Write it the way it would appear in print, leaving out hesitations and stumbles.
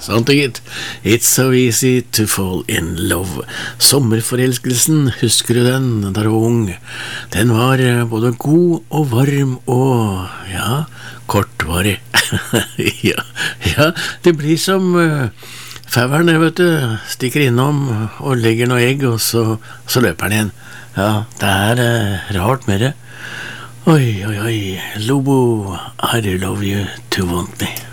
Sant det, gitt. It's so easy to fall in love. Sommerforelskelsen, husker du den, da du var ung? Den var både god og varm og, ja, kortvarig. ja, det blir som fauren, vet du, stikker innom og legger noe egg, og så løper han igjen. Ja, det er rart med det. Oi, oi, oi, Lobo, I love you to want me.